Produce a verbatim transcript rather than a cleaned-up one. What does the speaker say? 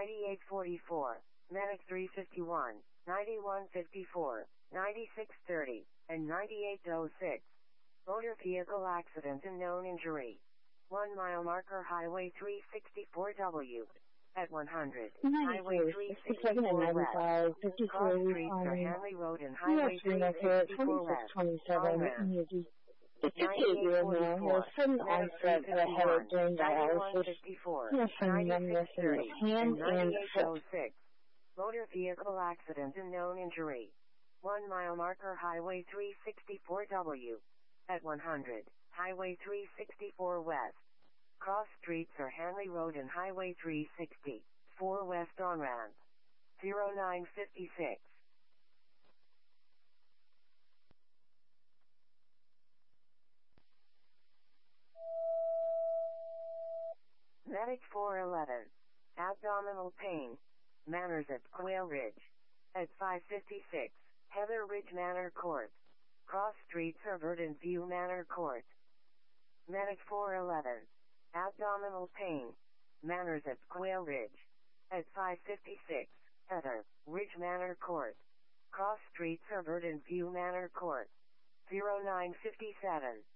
ninety-eight forty-four, Medic three fifty-one, ninety-one fifty-four, ninety-six thirty, and ninety-eight oh six. Motor vehicle accident and known injury. one mile marker Highway three sixty-four W. At one hundred, Highway three sixty-four West. Cross streets are Hanley Road and Highway three sixty-four West. ninety-eight forty-four, Medic three fifty-one, ninety-one fifty-four, ninety-six thirty, and ninety-eight oh six. Motor vehicle accident and known injury. one mile marker Highway three sixty-four W. At one hundred, Highway three sixty-four West. Cross streets are Hanley Road and Highway three sixty-four West on ramp. zero nine fifty-six. Medic four eleven. Abdominal pain. Manners at Quail Ridge. At five fifty-six, Heather Ridge Manor Court. Cross streets are Verdant View Manor Court. Medic four eleven. Abdominal pain. Manners at Quail Ridge. At five fifty-six, Heather Ridge Manor Court. Cross streets are Verdant View Manor Court. zero nine fifty-seven.